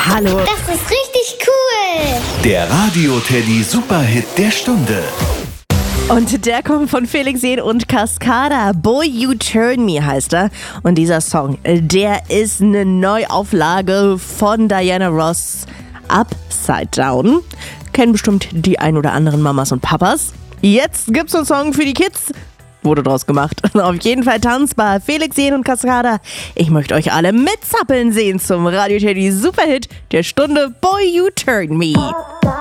Hallo. Das ist richtig cool. Der Radio-Teddy Superhit der Stunde. Und der kommt von Felix Jähn und Cascada. Boy, You Turn Me heißt er. Und dieser Song, der ist eine Neuauflage von Diana Ross, Upside Down. Kennen bestimmt die ein oder anderen Mamas und Papas. Jetzt gibt's einen Song für die Kids. Wurde draus gemacht. Auf jeden Fall tanzbar. Felix Jähn und Cascada. Ich möchte euch alle mitzappeln sehen zum Radio-Teddy Superhit der Stunde. Boy, You Turn Me.